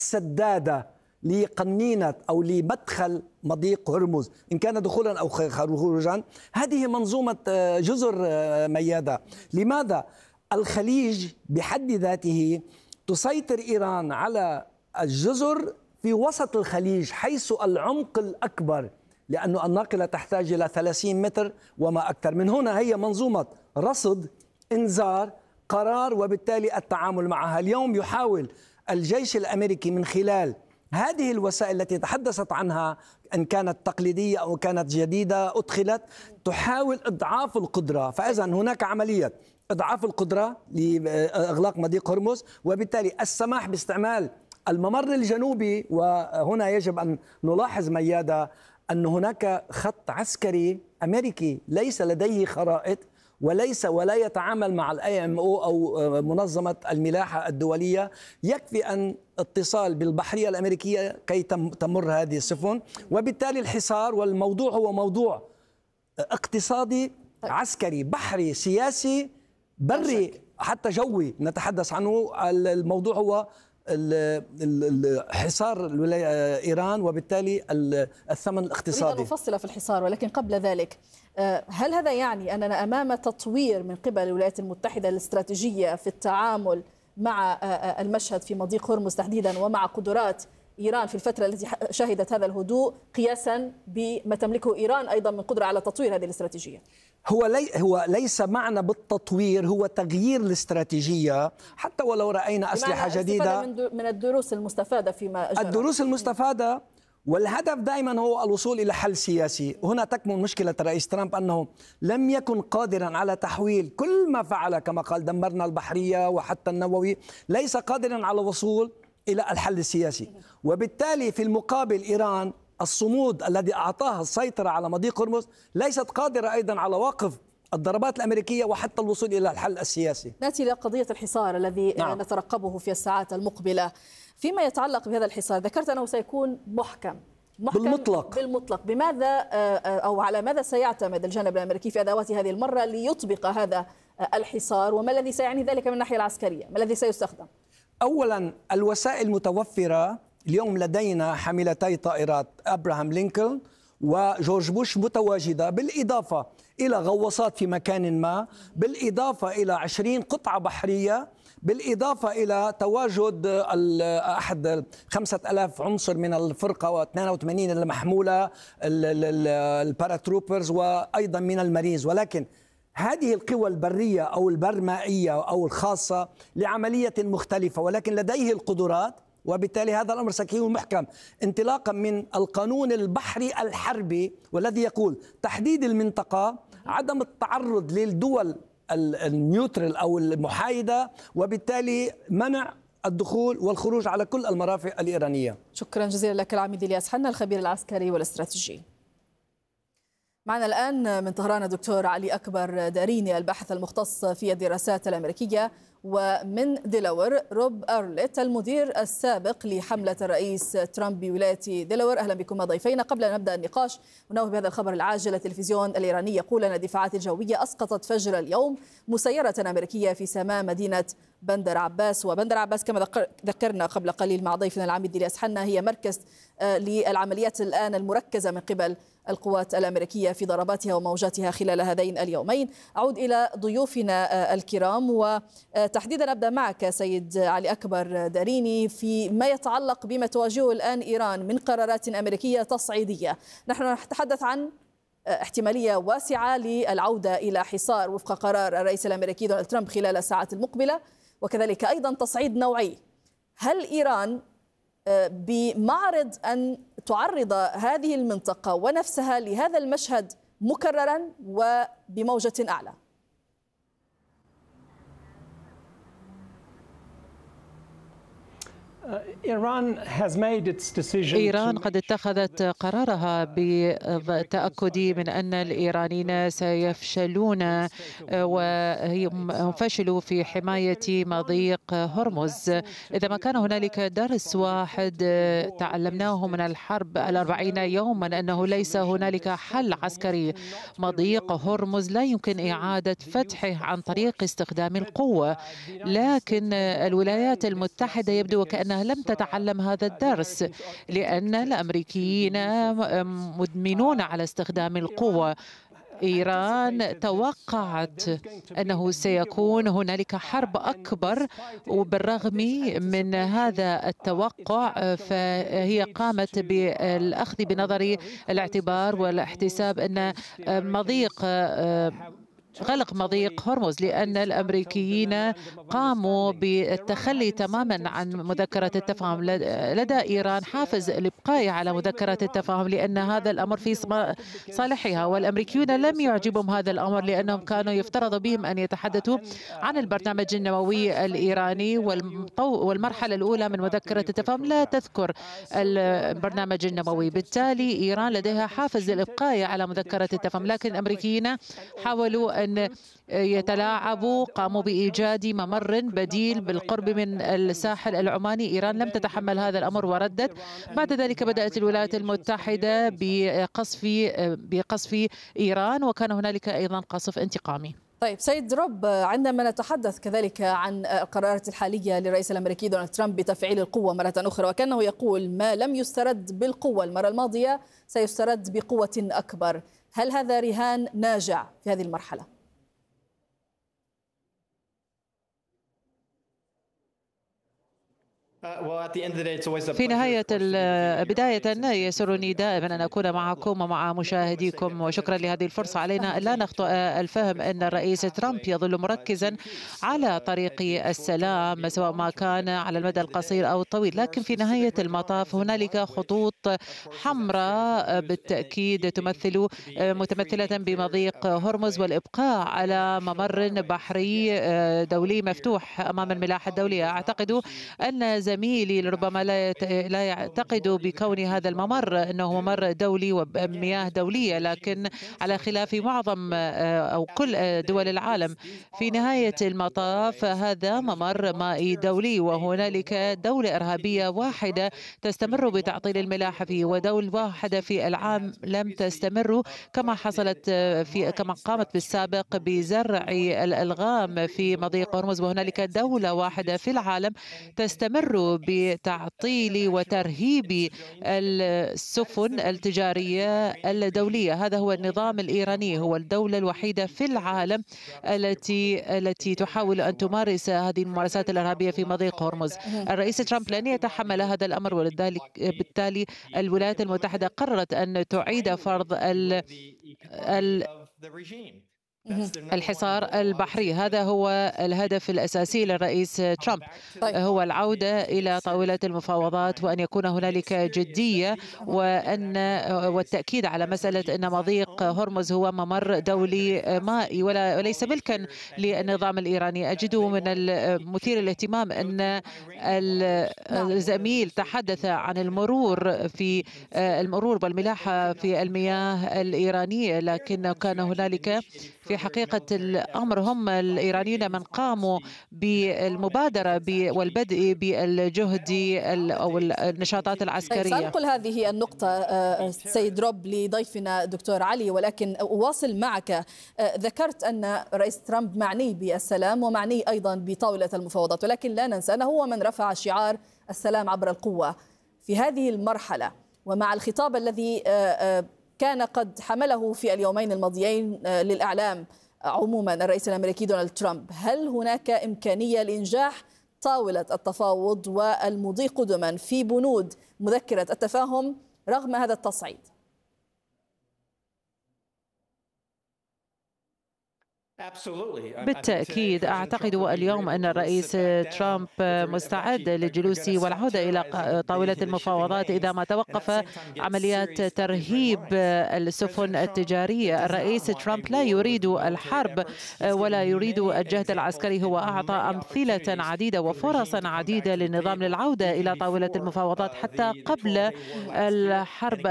سدادة لقنينة أو لمدخل مضيق هرمز إن كان دخولا أو خروجا. هذه منظومة جزر ميادة. لماذا؟ الخليج بحد ذاته تسيطر إيران على الجزر في وسط الخليج حيث العمق الأكبر، لأن الناقلة تحتاج إلى 30 متر وما أكثر. من هنا هي منظومة رصد، إنذار، قرار، وبالتالي التعامل معها. اليوم يحاول الجيش الأمريكي من خلال هذه الوسائل التي تحدثت عنها، إن كانت تقليدية أو كانت جديدة أدخلت، تحاول إضعاف القدرة. فإذا هناك عملية إضعاف القدرة لإغلاق مضيق هرمز، وبالتالي السماح باستعمال الممر الجنوبي. وهنا يجب أن نلاحظ ميادة أن هناك خط عسكري أمريكي ليس لديه خرائط ولا يتعامل مع IMO أو منظمة الملاحة الدولية. يكفي أن اتصال بالبحرية الأمريكية كي تمر هذه السفن، وبالتالي الحصار والموضوع هو موضوع اقتصادي عسكري بحري سياسي بري حتى جوي نتحدث عنه. الموضوع هو حصار إيران وبالتالي الثمن الاقتصادي. أريد أن أفصل في الحصار، ولكن قبل ذلك هل هذا يعني أننا أمام تطوير من قبل الولايات المتحدة الاستراتيجية في التعامل مع المشهد في مضيق هرمز تحديدا ومع قدرات إيران في الفترة التي شهدت هذا الهدوء قياسا بما تملكه إيران أيضا من قدرة على تطوير هذه الاستراتيجية؟ هو ليس معنى بالتطوير، هو تغيير الاستراتيجية. حتى ولو رأينا أسلحة جديدة من الدروس المستفادة فيما أجرى. الدروس المستفادة، والهدف دائما هو الوصول إلى حل سياسي. هنا تكمن مشكلة الرئيس ترامب أنه لم يكن قادرا على تحويل كل ما فعل، كما قال دمرنا البحرية وحتى النووي، ليس قادرا على الوصول إلى الحل السياسي. وبالتالي في المقابل إيران الصمود الذي أعطاها السيطرة على مضيق هرمز ليست قادرة أيضا على وقف الضربات الأمريكية وحتى الوصول إلى الحل السياسي. نأتي إلى قضية الحصار الذي نترقبه في الساعات المقبلة. فيما يتعلق بهذا الحصار ذكرت أنه سيكون محكم بالمطلق. بماذا أو على ماذا سيعتمد الجانب الأمريكي في أدوات هذه المرة ليطبق هذا الحصار، وما الذي سيعني ذلك من الناحية العسكرية؟ ما الذي سيستخدم؟ أولا الوسائل متوفرة اليوم، لدينا حاملتي طائرات أبراهام لينكولن وجورج بوش متواجدة، بالإضافة إلى غواصات في مكان ما، بالإضافة إلى 20 قطعة بحرية، بالإضافة إلى تواجد أحد 5000 عنصر من الفرقة و82 المحمولة الباراتروبرز وأيضا من المارينز. ولكن هذه القوى البرية أو البرمائية أو الخاصة لعملية مختلفة، ولكن لديه القدرات، وبالتالي هذا الأمر سيكون محكم انطلاقا من القانون البحري الحربي، والذي يقول تحديد المنطقة، عدم التعرض للدول النيوترال أو المحايدة، وبالتالي منع الدخول والخروج على كل المرافق الإيرانية. شكرا جزيلا لك العميد إلياس حنا، الخبير العسكري والاستراتيجي. معنا الآن من طهران الدكتور علي أكبر داريني، الباحث المختص في الدراسات الأمريكية، ومن ديلاور روب أرليت، المدير السابق لحملة الرئيس ترامب بولاية ديلاور. أهلا بكم ضيفينا. قبل أن نبدأ النقاش وننوه بهذا الخبر العاجل، التلفزيون الإيراني يقول أن الدفاعات الجوية أسقطت فجر اليوم مسيرة أمريكية في سماء مدينة بندر عباس. وبندر عباس كما ذكرنا قبل قليل مع ضيفنا العميد إلياس حنا هي مركز للعمليات الآن المركزة من قبل القوات الأمريكية في ضرباتها وموجاتها خلال هذين اليومين. أعود إلى ضيوفنا الكرام، وتحديدا أبدأ معك سيد علي أكبر داريني في ما يتعلق بما تواجهه الآن إيران من قرارات أمريكية تصعيدية. نحن نتحدث عن احتمالية واسعة للعودة إلى حصار وفق قرار الرئيس الأمريكي دونالد ترامب خلال الساعات المقبلة، وكذلك أيضا تصعيد نوعي. هل إيران بمعرض أن تعرض هذه المنطقة ونفسها لهذا المشهد مكررا وبموجة أعلى؟ إيران قد اتخذت قرارها بالتأكد من أن الإيرانيين سيفشلون، وهم فشلوا في حماية مضيق هرمز. إذا ما كان هنالك درس واحد تعلمناه من الحرب 40 يوما أنه ليس هنالك حل عسكري. مضيق هرمز لا يمكن إعادة فتحه عن طريق استخدام القوة، لكن الولايات المتحدة يبدو كأن أنها لم تتعلم هذا الدرس، لأن الأمريكيين مدمنون على استخدام القوة. إيران توقعت أنه سيكون هنالك حرب أكبر، وبالرغم من هذا التوقع فهي قامت بالأخذ بنظر الاعتبار والاحتساب أن غلق مضيق هرمز، لأن الأمريكيين قاموا بالتخلي تماما عن مذكرة التفاهم. لدى إيران حافز الإبقاء على مذكرة التفاهم لأن هذا الأمر في صالحها، والأمريكيون لم يعجبهم هذا الأمر لأنهم كانوا يفترض بهم أن يتحدثوا عن البرنامج النووي الإيراني، والمرحلة الأولى من مذكرة التفاهم لا تذكر البرنامج النووي. بالتالي إيران لديها حافز الإبقاء على مذكرة التفاهم، لكن الأمريكيين حاولوا أن يتلاعبوا، قاموا بإيجاد ممر بديل بالقرب من الساحل العماني. إيران لم تتحمل هذا الأمر وردت. بعد ذلك بدأت الولايات المتحدة بقصف إيران، وكان هنالك أيضا قصف انتقامي. طيب سيد روب، عندما نتحدث كذلك عن القرارات الحالية للرئيس الأمريكي دونالد ترامب بتفعيل القوة مرة أخرى، وكأنه يقول ما لم يسترد بالقوة المرة الماضية سيسترد بقوة أكبر، هل هذا رهان ناجع في هذه المرحلة؟ في نهاية بداية يسرني دائما أن أكون معكم ومع مشاهديكم، وشكرا لهذه الفرصة. علينا أن لا نخطئ الفهم أن الرئيس ترامب يظل مركزا على طريق السلام سواء ما كان على المدى القصير أو الطويل، لكن في نهاية المطاف هنالك خطوط حمراء بالتأكيد متمثلة بمضيق هرمز والإبقاء على ممر بحري دولي مفتوح أمام الملاحة الدولية. أعتقد أن زميلي ربما لا يعتقد بكون هذا الممر أنه ممر دولي ومياه دولية، لكن على خلاف معظم أو كل دول العالم في نهاية المطاف هذا ممر مائي دولي، وهنالك دولة إرهابية واحدة تستمر بتعطيل الملاحة فيه، ودولة واحدة في العام لم تستمر كما كما قامت بالسابق بزرع الألغام في مضيق هرمز، وهنالك دولة واحدة في العالم تستمر بتعطيل وترهيب السفن التجارية الدولية. هذا هو النظام الإيراني، هو الدولة الوحيدة في العالم التي تحاول أن تمارس هذه الممارسات الإرهابية في مضيق هرمز. الرئيس ترامب لن يتحمل هذا الأمر، وبالتالي الولايات المتحدة قررت أن تعيد فرض الحصار البحري. هذا هو الهدف الأساسي للرئيس ترامب، هو العودة إلى طاولة المفاوضات وأن يكون هنالك جدية والتأكيد على مسألة أن مضيق هرمز هو ممر دولي مائي وليس ملكا للنظام الإيراني. أجد من المثير الاهتمام أن الزميل تحدث عن المرور والملاحة في المياه الإيرانية، لكن كان هنالك في حقيقة الأمر هم الإيرانيون من قاموا بالمبادرة والبدء بالجهد أو النشاطات العسكرية. سأنقل هذه النقطة سيد روب لضيفنا دكتور علي، ولكن أواصل معك. ذكرت أن رئيس ترامب معني بالسلام ومعني أيضا بطاولة المفاوضات، ولكن لا ننسى أنه هو من رفع شعار السلام عبر القوة. في هذه المرحلة ومع الخطاب الذي كان قد حمله في اليومين الماضيين للإعلام عموما الرئيس الأمريكي دونالد ترامب، هل هناك إمكانية لإنجاح طاولة التفاوض والمضي قدما في بنود مذكرة التفاهم رغم هذا التصعيد؟ بالتأكيد أعتقد اليوم أن الرئيس ترامب مستعد للجلوس والعودة إلى طاولة المفاوضات إذا ما توقف عمليات ترهيب السفن التجارية. الرئيس ترامب لا يريد الحرب ولا يريد الجهد العسكري، هو أعطى أمثلة عديدة وفرصا عديدة للنظام للعودة إلى طاولة المفاوضات حتى قبل الحرب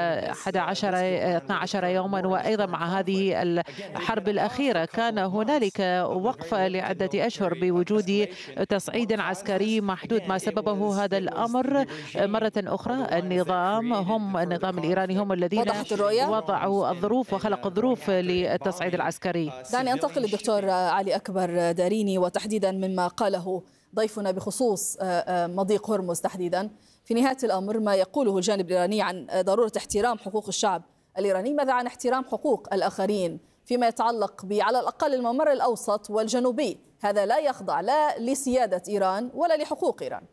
12 يوما، وأيضا مع هذه الحرب الأخيرة كان هنالك وقفة لعدة أشهر بوجود تصعيد عسكري محدود. ما سببه هذا الأمر مرة أخرى النظام الإيراني هم الذين وضعوا الظروف وخلقوا الظروف للتصعيد العسكري. دعني أنتقل للدكتور علي أكبر داريني، وتحديدا مما قاله ضيفنا بخصوص مضيق هرمز تحديدا. في نهاية الأمر ما يقوله الجانب الإيراني عن ضرورة احترام حقوق الشعب الإيراني، ماذا عن احترام حقوق الآخرين فيما يتعلق على الأقل الممر الأوسط والجنوبي؟ هذا لا يخضع لا لسيادة إيران ولا لحقوق إيران.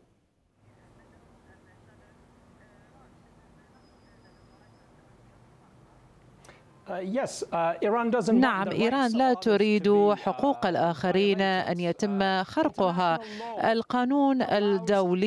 نعم، إيران لا تريد حقوق الآخرين أن يتم خرقها. القانون الدولي